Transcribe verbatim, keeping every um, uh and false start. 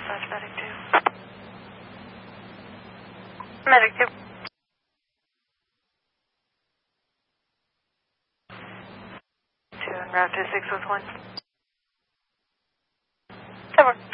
dispatch medic two. Medic two. Two and route to six with one. Over.